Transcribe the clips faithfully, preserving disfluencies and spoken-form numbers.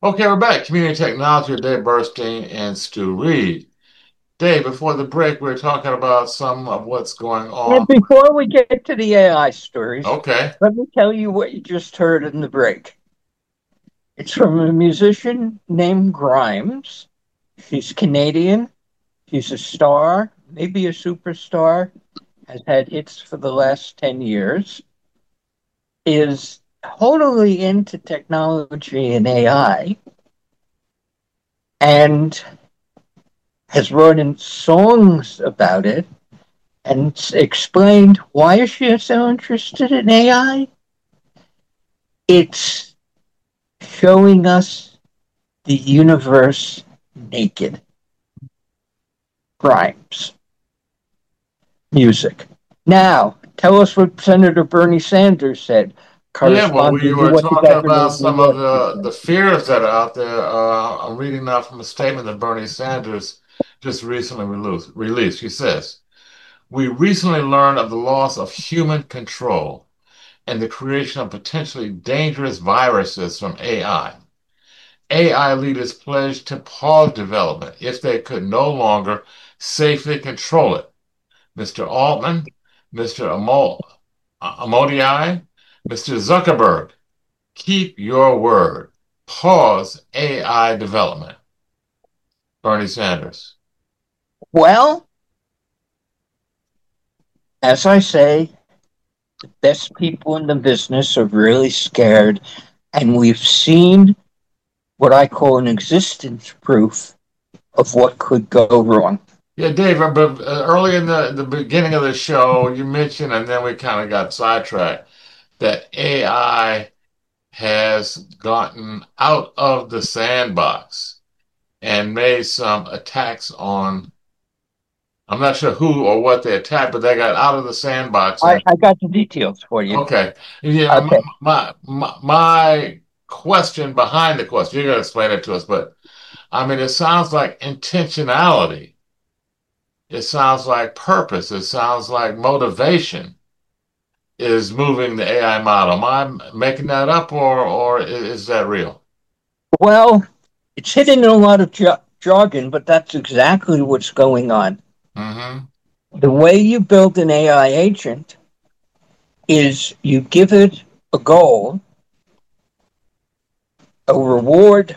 Okay, we're back. Community Technology with Dave Burstein and Stu Reed. Dave, before the break, we were talking about some of what's going on. And before we get to the A I stories, Okay. let me tell you what you just heard in the break. It's from a musician named Grimes. She's Canadian. She's a star, maybe a superstar, has had hits for the last ten years, is totally into technology and A I, and has written songs about it and explained why is she so interested in A I. It's showing us the universe naked. Grimes. Music. Now, tell us what Senator Bernie Sanders said, Yeah, well, we corresponding to were what the talking governor about of New some of York is the, the saying. fears that are out there. Uh, I'm reading now from a statement that Bernie Sanders just recently released. released. He says, we recently learned of the loss of human control and the creation of potentially dangerous viruses from A I. A I leaders pledged to pause development if they could no longer safely control it. Mister Altman, Mister Amo- Amodiai, Mister Zuckerberg, keep your word. Pause A I development. Bernie Sanders. Well, as I say, the best people in the business are really scared, and we've seen what I call an existence proof of what could go wrong. Yeah, Dave, uh, but uh, early in the, the beginning of the show, you mentioned, and then we kind of got sidetracked, that A I has gotten out of the sandbox and made some attacks on, I'm not sure who or what they attacked, but they got out of the sandbox. I, And I got the details for you. okay, yeah, Okay. my, my, my question behind the question, you're going to explain it to us, but I mean, it sounds like intentionality. It sounds like purpose. It sounds like motivation is moving the A I model. Am I making that up or, or is that real? Well, it's hidden in a lot of jo- jargon, but that's exactly what's going on. Mm-hmm. The way you build an A I agent is you give it a goal, a reward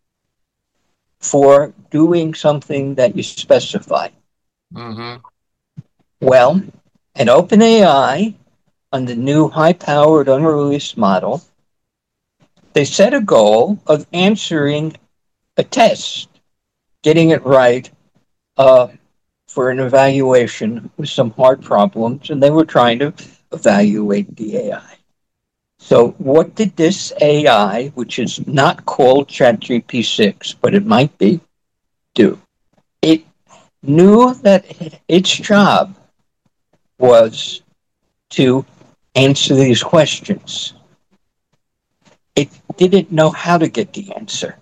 for doing something that you specify. Mm-hmm. Well, an OpenAI on the new high powered unreleased model, they set a goal of answering a test, getting it right uh, for an evaluation with some hard problems, and they were trying to evaluate the A I. So, what did this A I, which is not called ChatGPT six, but it might be, do? It knew that its job was to answer these questions. It didn't know how to get the answer.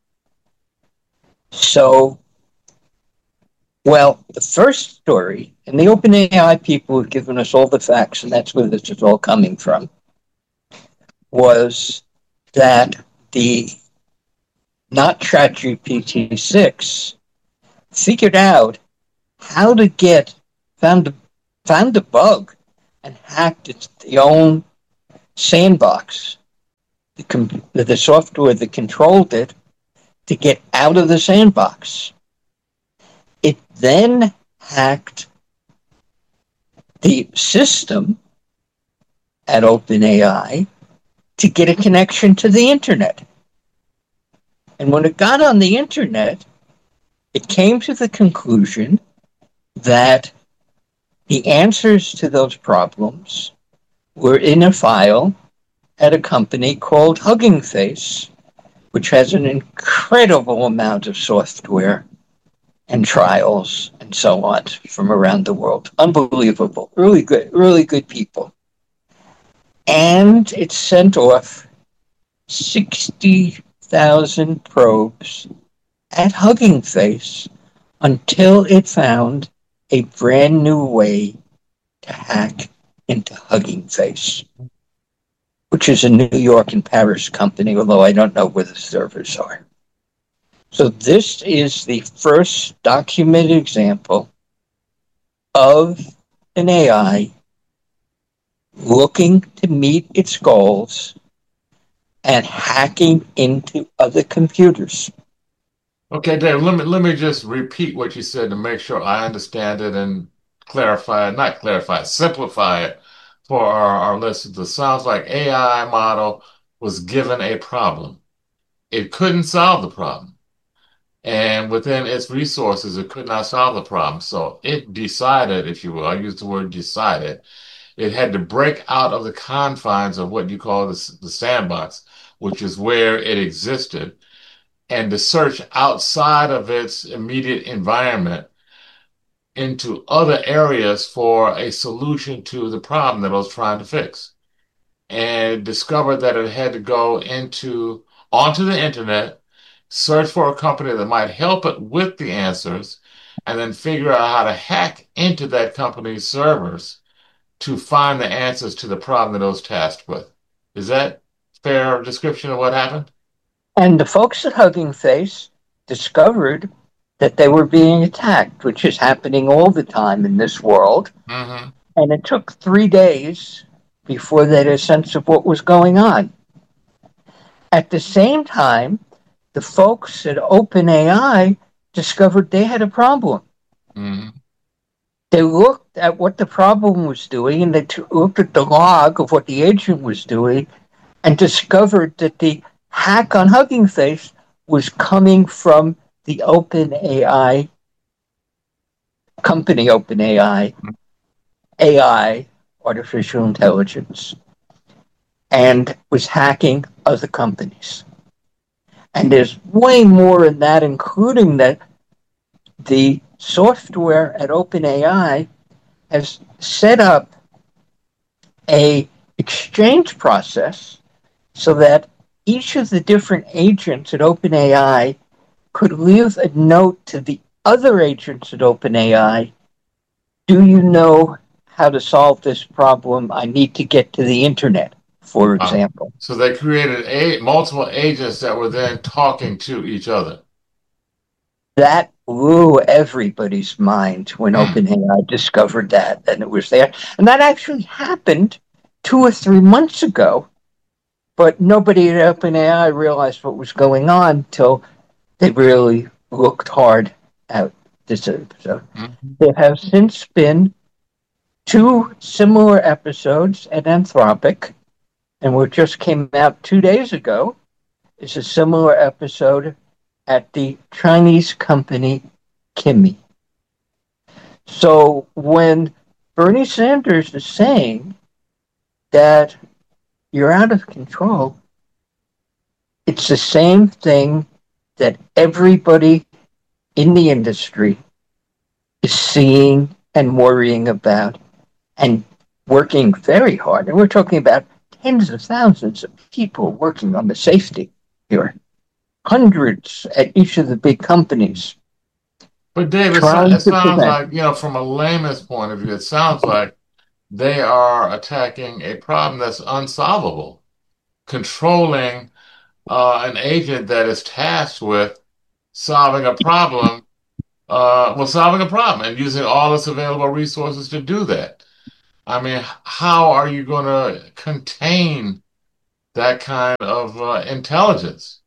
So, well, the first story, and the OpenAI people have given us all the facts, and that's where this is all coming from, was that the not ChatGPT six figured out how to get found found a bug and hacked its the own sandbox, the, com- the software that controlled it, to get out of the sandbox. It then hacked the system at OpenAI to get a connection to the internet. And when it got on the internet, it came to the conclusion that the answers to those problems were in a file at a company called Hugging Face, which has an incredible amount of software and trials and so on from around the world. Unbelievable. Really good, really good people. And it sent off sixty thousand probes at Hugging Face until it found a brand new way to hack into Hugging Face, which is a New York and Paris company, although I don't know where the servers are. So this is the first documented example of an A I looking to meet its goals and hacking into other computers. Okay, Dave, let me let me just repeat what you said to make sure I understand it and clarify it, not clarify it, simplify it for our, our listeners. It sounds like A I model was given a problem. It couldn't solve the problem. And within its resources, it could not solve the problem. So it decided, if you will, I use the word decided, it had to break out of the confines of what you call the, the sandbox, which is where it existed, and to search outside of its immediate environment into other areas for a solution to the problem that it was trying to fix. And discovered that it had to go into onto the internet, search for a company that might help it with the answers, and then figure out how to hack into that company's servers to find the answers to the problem that it was tasked with. Is that fair description of what happened? And the folks at Hugging Face discovered that they were being attacked, which is happening all the time in this world. Mm-hmm. And it took three days before they had a sense of what was going on. At the same time, the folks at OpenAI discovered they had a problem. Mm-hmm. They looked at what the problem was doing, and they t- looked at the log of what the agent was doing, and discovered that the hack on Hugging Face was coming from the OpenAI company, OpenAI, A I, artificial intelligence, and was hacking other companies. And there's way more in that, including that the software at OpenAI has set up a exchange process so that each of the different agents at OpenAI could leave a note to the other agents at OpenAI. Do you know how to solve this problem? I need to get to the internet, for Wow. example. So they created a, multiple agents that were then talking to each other. That blew everybody's mind when Hmm. OpenAI discovered that, and it was there. And that actually happened two or three months ago, but nobody at OpenAI realized what was going on until they really looked hard at this episode. Hmm. There have since been two similar episodes at Anthropic, and what just came out two days ago is a similar episode at the Chinese company Kimi. So when Bernie Sanders is saying that you're out of control, it's the same thing that everybody in the industry is seeing and worrying about and working very hard. And we're talking about tens of thousands of people working on the safety here, hundreds at each of the big companies But David, trying it to sounds prevent. like, you know, from a layman's point of view, it sounds like they are attacking a problem that's unsolvable, controlling uh, an agent that is tasked with solving a problem, uh, well, solving a problem and using all its available resources to do that. I mean, how are you going to contain that kind of uh, intelligence?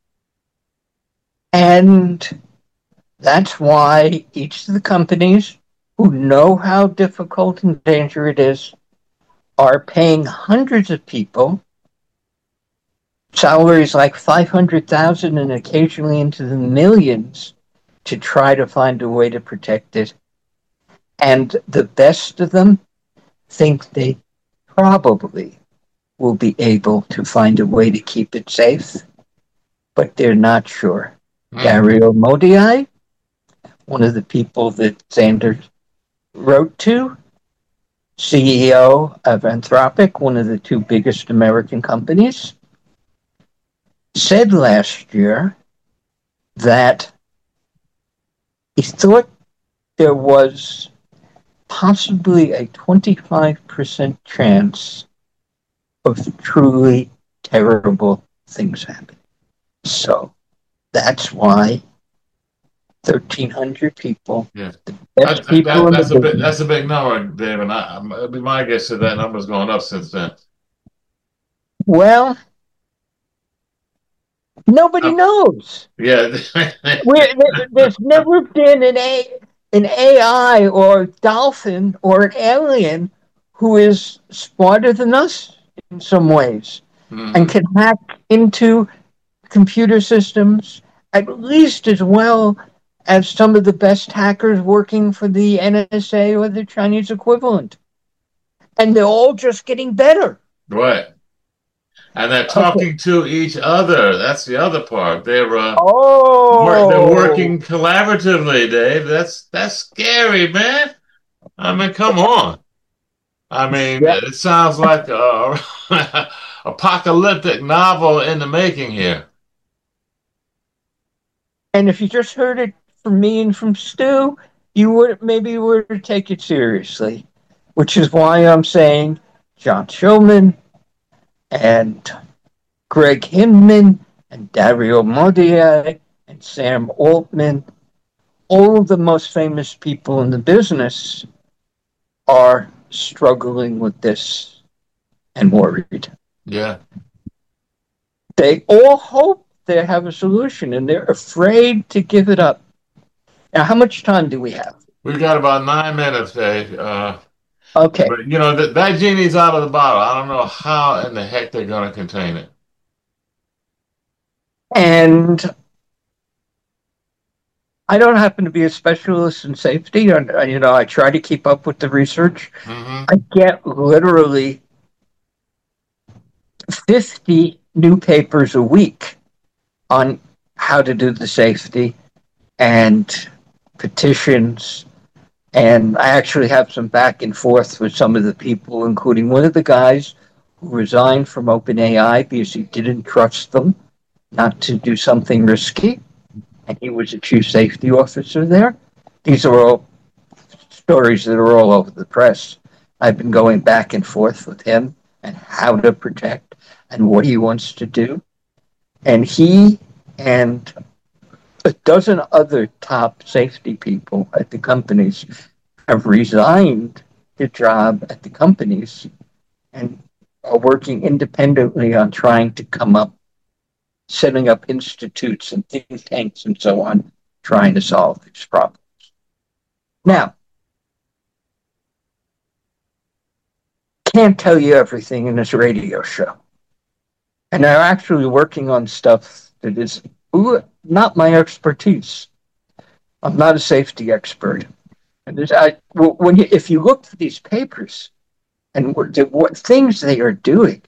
And that's why each of the companies who know how difficult and dangerous it is are paying hundreds of people salaries like five hundred thousand and occasionally into the millions to try to find a way to protect it. And the best of them think they probably will be able to find a way to keep it safe, but they're not sure. Hmm. Dario Modi, one of the people that Sanders wrote to, C E O of Anthropic, one of the two biggest American companies, said last year that he thought there was possibly a twenty-five percent chance of truly terrible things happening. So that's why thirteen hundred people, Yeah. the I, best that, people in the that's a bit, business. that's a big number, Dave, and I, it'd be my guess that that number's gone up since then. Well, nobody Uh, knows. yeah. We're, there's never been an, A, an A I or dolphin or an alien who is smarter than us in some ways and hmm can hack into computer systems at least as well as some of the best hackers working for the N S A or the Chinese equivalent. And they're all just getting better. Right. And they're Okay. talking to each other. That's the other part. They're uh, work, they're Oh, working collaboratively, Dave. That's that's scary, man. I mean, come on. I mean, yeah. it sounds like a apocalyptic novel in the making here. And if you just heard it from me and from Stu, you would maybe would take it seriously, which is why I'm saying John Shulman and Greg Hinman and Dario Modier and Sam Altman, all of the most famous people in the business are struggling with this and worried. Yeah. They all hope they have a solution and they're afraid to give it up. Now, how much time do we have? We've got about nine minutes, Dave. Uh, Okay. but you know that that genie's out of the bottle. I don't know how in the heck they're going to contain it. And I don't happen to be a specialist in safety. And, uh, you know, I try to keep up with the research. hmm I get literally fifty new papers a week on how to do the safety and petitions. And I actually have some back and forth with some of the people, including one of the guys who resigned from OpenAI because he didn't trust them not to do something risky. And he was a chief safety officer there. These are all stories that are all over the press. I've been going back and forth with him and how to protect and what he wants to do. And he and a dozen other top safety people at the companies have resigned their job at the companies and are working independently on trying to come up, setting up institutes and think tanks and so on, trying to solve these problems. Now, can't tell you everything in this radio show. And I'm actually working on stuff that is ooh, not my expertise. I'm not a safety expert. And there's, I, when you, if you look at these papers and what, what things they are doing,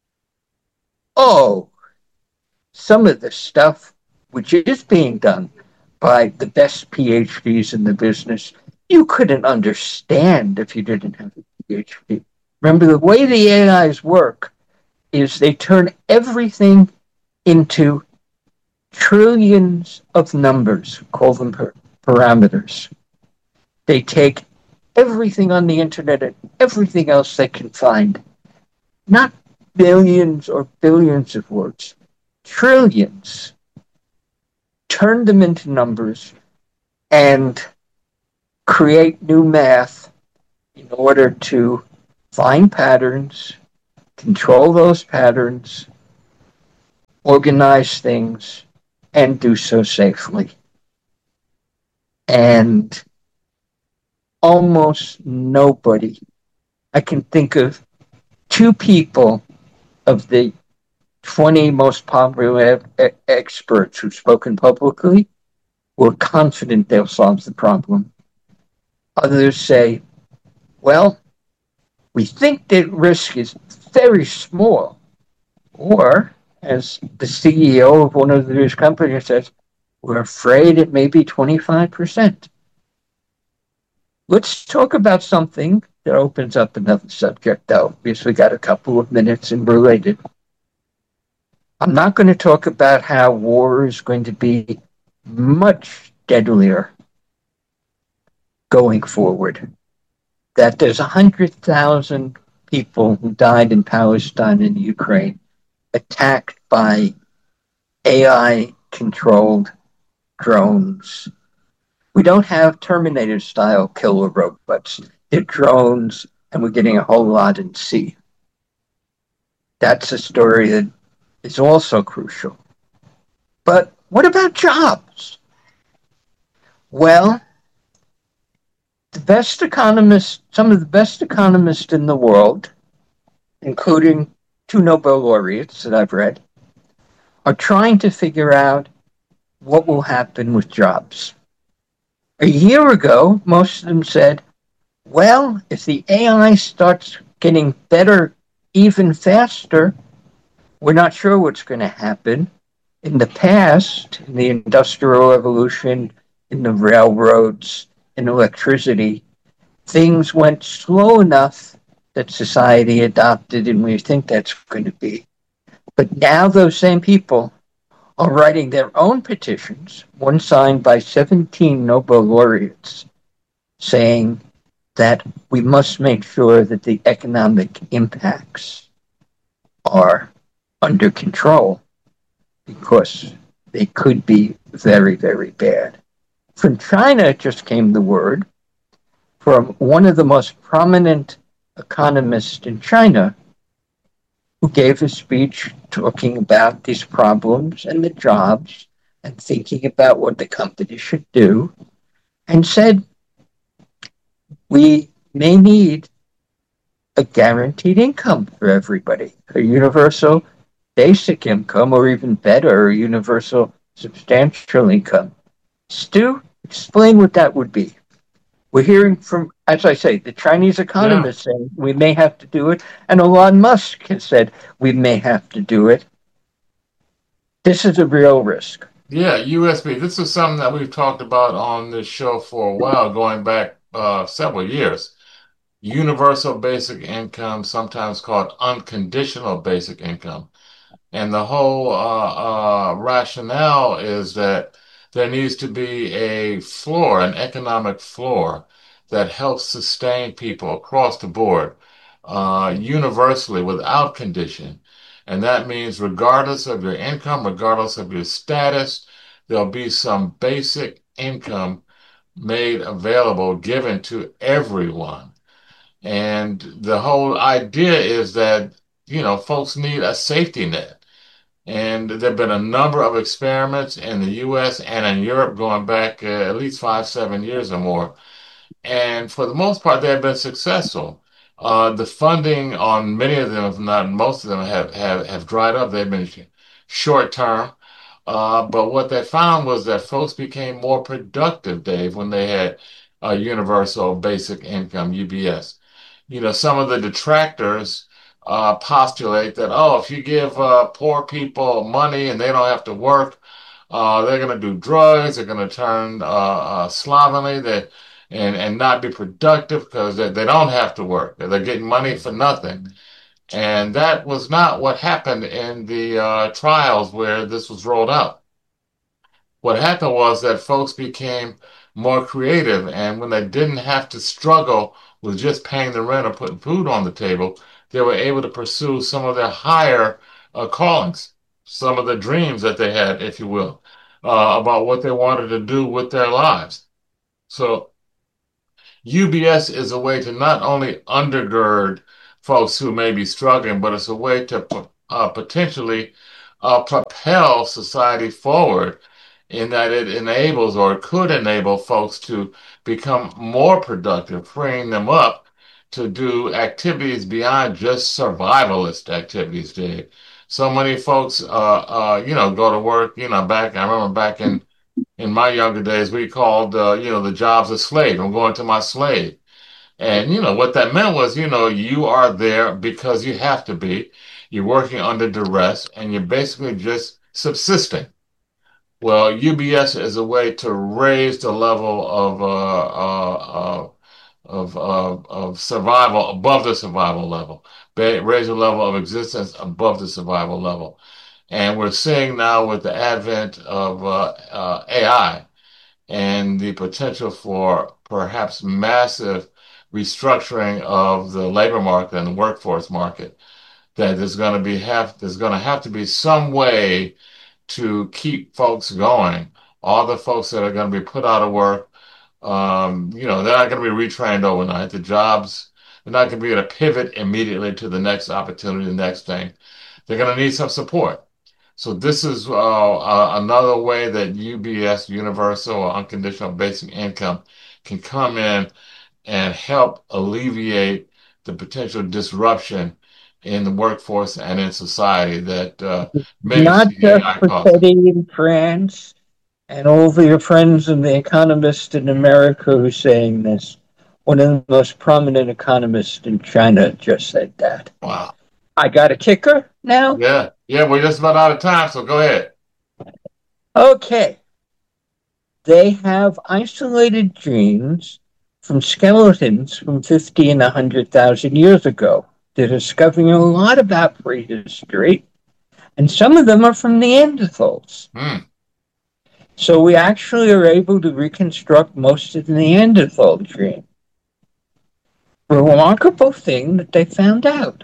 oh, some of the stuff which is being done by the best PhDs in the business, you couldn't understand if you didn't have a PhD. Remember, the way the A Is work is they turn everything into trillions of numbers, call them per- parameters. They take everything on the internet and everything else they can find, not billions or billions of words, trillions, turn them into numbers and create new math in order to find patterns, control those patterns, organize things, and do so safely. And almost nobody, I can think of two people of the twenty most popular e- experts who've spoken publicly who are confident they'll solve the problem. Others say, well, we think that risk is very small. Or, as the C E O of one of these companies says, we're afraid it may be twenty-five percent. Let's talk about something that opens up another subject, though, because we got a couple of minutes and related. I'm not going to talk about how war is going to be much deadlier going forward. That there's one hundred thousand people who died in Palestine and Ukraine attacked by A I-controlled drones We don't have Terminator style killer robots. They're drones, and we're getting a whole lot in C. That's a story that is also crucial. But what about jobs? Well, the best economists, some of the best economists in the world, including two Nobel laureates that I've read, are trying to figure out what will happen with jobs. A year ago, most of them said, well, if the A I starts getting better even faster, we're not sure what's going to happen. In the past, in the Industrial Revolution, in the railroads, in electricity, things went slow enough that society adopted, and we think that's going to be. But now those same people are writing their own petitions, one signed by seventeen Nobel laureates, saying that we must make sure that the economic impacts are under control because they could be very, very bad. From China just came the word from one of the most prominent economists in China who gave a speech talking about these problems and the jobs and thinking about what the company should do, and said, we may need a guaranteed income for everybody, a universal basic income, or even better, a universal substantial income. Stu, explain what that would be. We're hearing from, as I say, the Chinese Yeah. economists saying we may have to do it, and Elon Musk has said we may have to do it. This is a real risk. Yeah, U S B. This is something that we've talked about on this show for a while, going back uh, several years. Universal basic income, sometimes called unconditional basic income. And the whole uh, uh, rationale is that there needs to be a floor, an economic floor that helps sustain people across the board, uh, universally without condition. And that means regardless of your income, regardless of your status, there'll be some basic income made available, given to everyone. And the whole idea is that, you know, folks need a safety net. And there have been a number of experiments in the U S and in Europe going back uh, at least five, seven years or more. And for the most part, they have been successful. Uh, the funding on many of them, if not most of them, have, have, have dried up. They've been short term. Uh, but what they found was that folks became more productive, Dave, when they had a universal basic income, U B S. You know, some of the detractors uh, postulate that, oh, if you give uh, poor people money and they don't have to work, uh, they're going to do drugs, they're going to turn uh, uh, slovenly, they, and, and not be productive because they, they don't have to work. They're getting money for nothing. And that was not what happened in the uh, trials where this was rolled out. What happened was that folks became more creative, and when they didn't have to struggle with just paying the rent or putting food on the table, they were able to pursue some of their higher uh, callings, some of the dreams that they had, if you will, uh, about what they wanted to do with their lives. So U B S is a way to not only undergird folks who may be struggling, but it's a way to uh, potentially uh, propel society forward in that it enables or could enable folks to become more productive, freeing them up to do activities beyond just survivalist activities, Dave. So many folks, uh, uh, you know, go to work, you know, back, I remember back in in my younger days, we called, uh, you know, the jobs a slave. I'm going to my slave. And, you know, what that meant was, you know, you are there because you have to be. You're working under duress and you're basically just subsisting. Well, U B S is a way to raise the level of uh, uh, uh, of uh, of survival above the survival level, ba- raise the level of existence above the survival level. And we're seeing now with the advent of uh, uh, A I and the potential for perhaps massive restructuring of the labor market and the workforce market, that there's going to be have there's going to have to be some way to keep folks going. All the folks that are going to be put out of work, Um, you know, they're not going to be retrained overnight. The jobs, they're not going to be able to pivot immediately to the next opportunity, the next thing. They're going to need some support. So this is uh, uh, another way that U B S, Universal or Unconditional Basic Income, can come in and help alleviate the potential disruption in the workforce and in society that uh, many Not see just A I for causing. Teddy in France and all of your friends and the economist in America who's saying this. One of the most prominent economists in China just said that. Wow. I got a kicker now. Yeah. Yeah, we're just about out of time, so go ahead. Okay. They have isolated genes from skeletons from fifty and one hundred thousand years ago. They're discovering a lot about prehistory, and some of them are from Neanderthals. Hmm. So we actually are able to reconstruct most of the Neanderthal gene. Remarkable thing that they found out.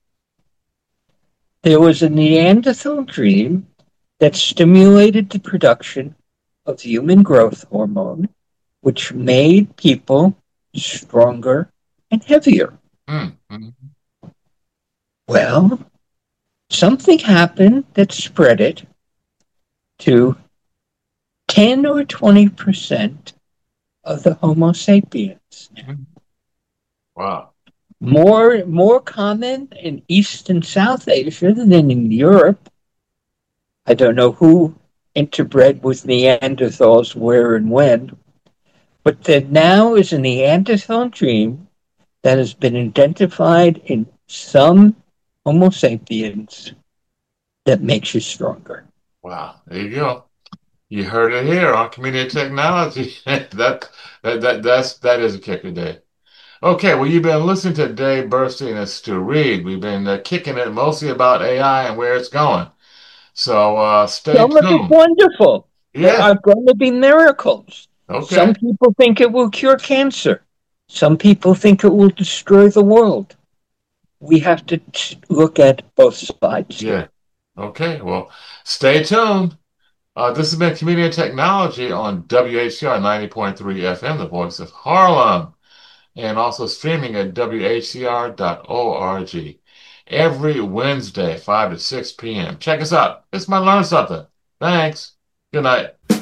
There was a Neanderthal gene that stimulated the production of human growth hormone, which made people stronger and heavier. Hmm. Hmm. Well, something happened that spread it to ten or twenty percent of the Homo sapiens. Hmm. Wow. More, more common in East and South Asia than in Europe. I don't know who interbred with Neanderthals where and when, but there now is a Neanderthal gene that has been identified in some Homo sapiens that makes you stronger. Wow. There you go. You heard it here on Community Technology. that, that that that's that is a kicker day. Okay, well, you've been listening to Dave Burstein and Stu Reed. We've been uh, kicking it mostly about A I and where it's going. So uh, stay Some of it's tuned. wonderful. There Yeah. are going to be miracles. Some Okay. people think it will cure cancer. Some people think it will destroy the world. We have to t- look at both sides Yeah. here. Okay. Well, stay tuned. Uh, this has been Community Technology on W H C R ninety point three F M, the voice of Harlem, and also streaming at W H C R dot org every Wednesday, five to six p m. Check us out. This might learn something. Thanks. Good night.